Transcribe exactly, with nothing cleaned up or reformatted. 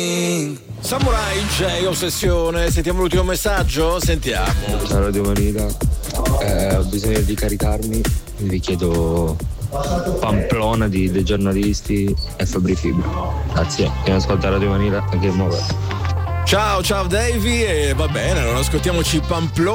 Samurai J, Ossessione. Sentiamo l'ultimo messaggio? Sentiamo. Ciao Radio Manila, eh, ho bisogno di caricarmi, vi chiedo Pamplona di dei giornalisti e Fabri Fibro. Grazie, e ascolta Radio Manila e Game Over. Ciao, ciao Davy, e va bene, allora ascoltiamoci Pamplona.